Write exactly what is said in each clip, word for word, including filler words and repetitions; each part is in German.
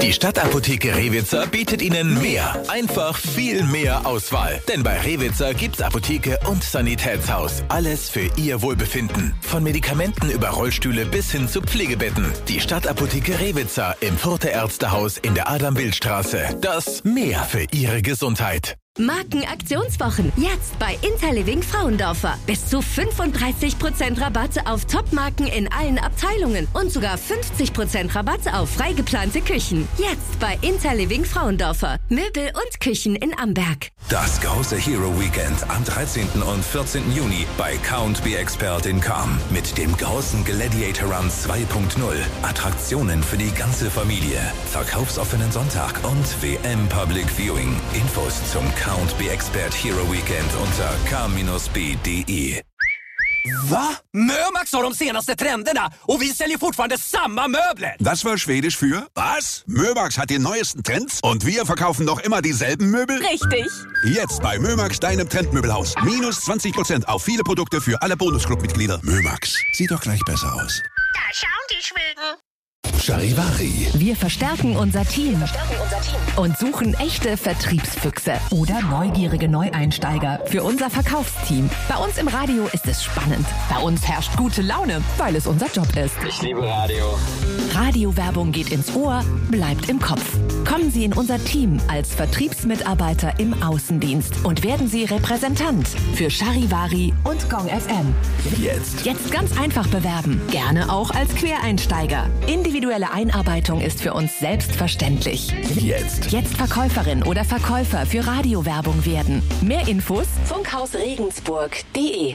Die Stadtapotheke Rewitzer bietet Ihnen mehr, einfach viel mehr Auswahl. Denn bei Rewitzer gibt's Apotheke und Sanitätshaus. Alles für Ihr Wohlbefinden. Von Medikamenten über Rollstühle bis hin zu Pflegebetten. Die Stadtapotheke Rewitzer im Further Ärztehaus in der Adam-Bild-Straße. Das mehr für Ihre Gesundheit. Markenaktionswochen. Jetzt bei Interliving Frauendorfer. Bis zu fünfunddreißig Prozent Rabatte auf Topmarken in allen Abteilungen und sogar fünfzig Prozent Rabatte auf frei geplante Küchen. Jetzt bei Interliving Frauendorfer. Möbel und Küchen in Amberg. Das große Hero Weekend am dreizehnten und vierzehnten Juni bei Count Be Expert in Cham. Mit dem großen Gladiator Run zwei Punkt null. Attraktionen für die ganze Familie. Verkaufsoffenen Sonntag und W M Public Viewing. Infos zum Count Be Expert Hero Weekend unter k b punkt d e. Va? Mömax har de senaste trenderna och vi säljer fortfarande samma möbler. Das war Schwedisch für was? Mömax hat die neuesten Trends und wir verkaufen noch immer dieselben Möbel? Richtig. Jetzt bei Mömax, deinem Trendmöbelhaus. Minus zwanzig Prozent auf viele Produkte für alle Bonusclub-Mitglieder. Mömax, sieht doch gleich besser aus. Da schauen die Schweden. Charivari. Wir verstärken unser Team. Und suchen echte Vertriebsfüchse oder neugierige Neueinsteiger für unser Verkaufsteam. Bei uns im Radio ist es spannend. Bei uns herrscht gute Laune, weil es unser Job ist. Ich liebe Radio. Radiowerbung geht ins Ohr, bleibt im Kopf. Kommen Sie in unser Team als Vertriebsmitarbeiter im Außendienst und werden Sie Repräsentant für Charivari und Gong F M. Jetzt. Jetzt ganz einfach bewerben. Gerne auch als Quereinsteiger. Individuelle Einarbeitung ist für uns selbstverständlich. Jetzt. Jetzt Verkäuferin oder Verkäufer für Radiowerbung werden. Mehr Infos funkhausregensburg punkt de.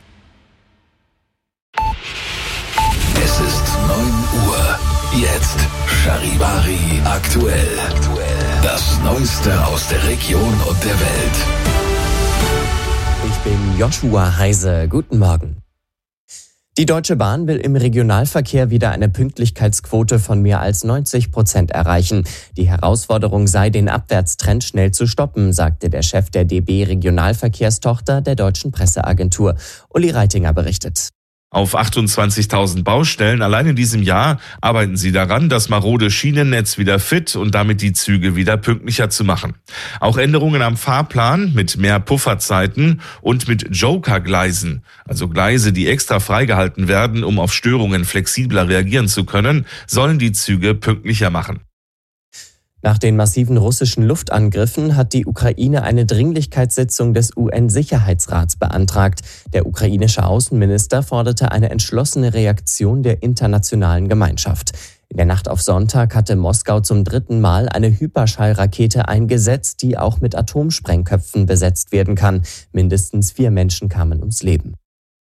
Es ist neun Uhr. Jetzt Charivari aktuell. Das Neueste aus der Region und der Welt. Ich bin Joshua Heise. Guten Morgen. Die Deutsche Bahn will im Regionalverkehr wieder eine Pünktlichkeitsquote von mehr als neunzig Prozent erreichen. Die Herausforderung sei, den Abwärtstrend schnell zu stoppen, sagte der Chef der D B Regionalverkehrstochter der Deutschen Presseagentur. Uli Reitinger berichtet. Auf achtundzwanzigtausend Baustellen allein in diesem Jahr arbeiten sie daran, das marode Schienennetz wieder fit und damit die Züge wieder pünktlicher zu machen. Auch Änderungen am Fahrplan mit mehr Pufferzeiten und mit Joker-Gleisen, also Gleise, die extra freigehalten werden, um auf Störungen flexibler reagieren zu können, sollen die Züge pünktlicher machen. Nach den massiven russischen Luftangriffen hat die Ukraine eine Dringlichkeitssitzung des U N-Sicherheitsrats beantragt. Der ukrainische Außenminister forderte eine entschlossene Reaktion der internationalen Gemeinschaft. In der Nacht auf Sonntag hatte Moskau zum dritten Mal eine Hyperschallrakete eingesetzt, die auch mit Atomsprengköpfen besetzt werden kann. Mindestens vier Menschen kamen ums Leben.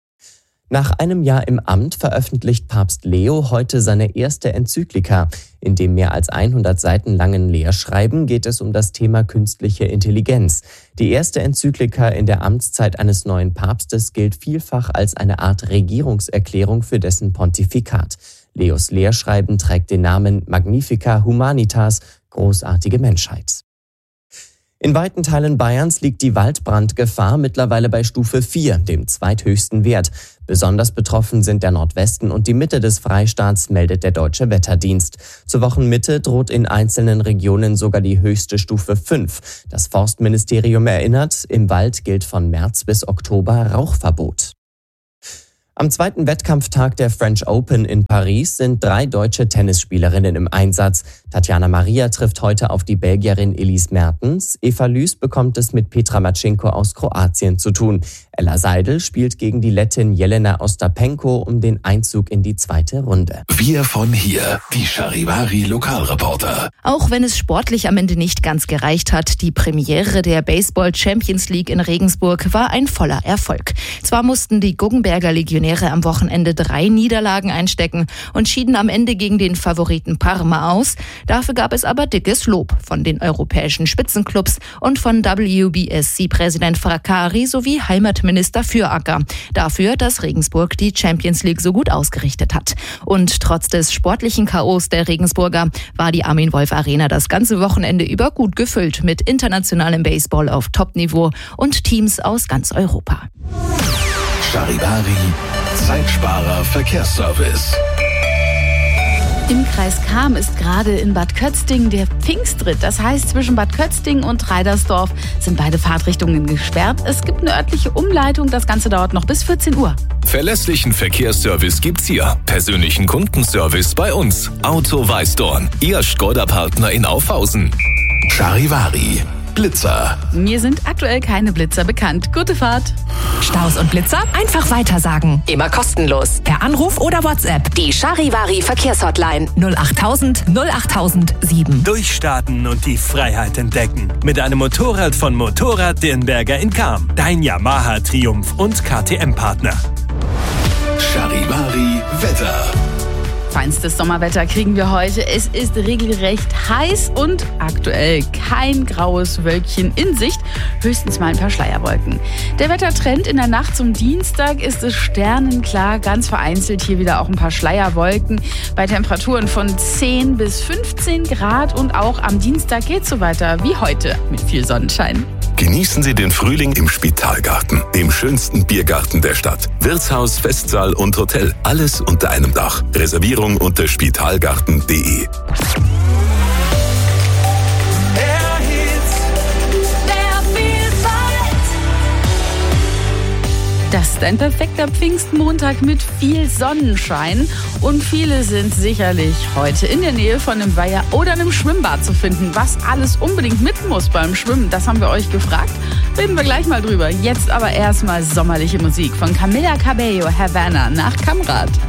Nach einem Jahr im Amt veröffentlicht Papst Leo heute seine erste Enzyklika. In dem mehr als hundert Seiten langen Lehrschreiben geht es um das Thema künstliche Intelligenz. Die erste Enzyklika in der Amtszeit eines neuen Papstes gilt vielfach als eine Art Regierungserklärung für dessen Pontifikat. Leos Lehrschreiben trägt den Namen Magnifica Humanitas, großartige Menschheit. In weiten Teilen Bayerns liegt die Waldbrandgefahr mittlerweile bei Stufe vier, dem zweithöchsten Wert. Besonders betroffen sind der Nordwesten und die Mitte des Freistaats, meldet der Deutsche Wetterdienst. Zur Wochenmitte droht in einzelnen Regionen sogar die höchste Stufe fünf. Das Forstministerium erinnert, im Wald gilt von März bis Oktober Rauchverbot. Am zweiten Wettkampftag der French Open in Paris sind drei deutsche Tennisspielerinnen im Einsatz. Tatjana Maria trifft heute auf die Belgierin Elise Mertens. Eva Lüß bekommt es mit Petra Matschenko aus Kroatien zu tun. Ella Seidel spielt gegen die Lettin Jelena Ostapenko um den Einzug in die zweite Runde. Wir von hier, die Charivari Lokalreporter. Auch wenn es sportlich am Ende nicht ganz gereicht hat, die Premiere der Baseball Champions League in Regensburg war ein voller Erfolg. Zwar mussten die Guggenberger Legionäre am Wochenende drei Niederlagen einstecken und schieden am Ende gegen den Favoriten Parma aus. Dafür gab es aber dickes Lob von den europäischen Spitzenclubs und von W B S C-Präsident Fraccari sowie Heimatminister Füracker dafür, dass Regensburg die Champions League so gut ausgerichtet hat. Und trotz des sportlichen K Os der Regensburger war die Armin Wolf Arena das ganze Wochenende über gut gefüllt mit internationalem Baseball auf Top-Niveau und Teams aus ganz Europa. Charivari, Zeitsparer Verkehrsservice. Im Kreis Cham ist gerade in Bad Kötzting der Pfingstritt. Das heißt, zwischen Bad Kötzting und Reidersdorf sind beide Fahrtrichtungen gesperrt. Es gibt eine örtliche Umleitung. Das Ganze dauert noch bis vierzehn Uhr. Verlässlichen Verkehrsservice gibt's hier. Persönlichen Kundenservice bei uns. Auto Weißdorn, Ihr Skoda-Partner in Aufhausen. Charivari, Blitzer. Mir sind aktuell keine Blitzer bekannt. Gute Fahrt. Staus und Blitzer einfach weitersagen. Immer kostenlos. Per Anruf oder WhatsApp. Die Charivari Verkehrshotline null achttausend null achttausend sieben. Durchstarten und die Freiheit entdecken. Mit einem Motorrad von Motorrad Dirnberger in Cham. Dein Yamaha Triumph und K T M-Partner. Charivari Wetter. Feinstes Sommerwetter kriegen wir heute. Es ist regelrecht heiß und aktuell kein graues Wölkchen in Sicht, höchstens mal ein paar Schleierwolken. Der Wettertrend in der Nacht zum Dienstag ist es sternenklar, ganz vereinzelt hier wieder auch ein paar Schleierwolken bei Temperaturen von zehn bis fünfzehn Grad und auch am Dienstag geht es so weiter wie heute mit viel Sonnenschein. Genießen Sie den Frühling im Spitalgarten, dem schönsten Biergarten der Stadt. Wirtshaus, Festsaal und Hotel, alles unter einem Dach. Reservierung unter spitalgarten punkt de. Das ist ein perfekter Pfingstmontag mit viel Sonnenschein und viele sind sicherlich heute in der Nähe von einem Weiher oder einem Schwimmbad zu finden. Was alles unbedingt mit muss beim Schwimmen, das haben wir euch gefragt. Reden wir gleich mal drüber. Jetzt aber erstmal sommerliche Musik von Camila Cabello, Havana nach Kamrat.